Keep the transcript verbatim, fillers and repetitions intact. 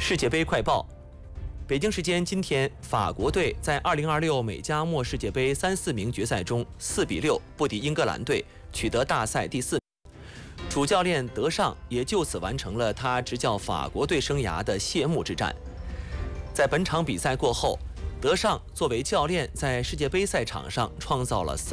世界杯快报：北京时间今天，法国队在二零二六美加墨世界杯三四名决赛中四比六不敌英格兰队，取得大赛第四名。主教练德尚也就此完成了他执教法国队生涯的谢幕之战。在本场比赛过后，德尚作为教练在世界杯赛场上创造了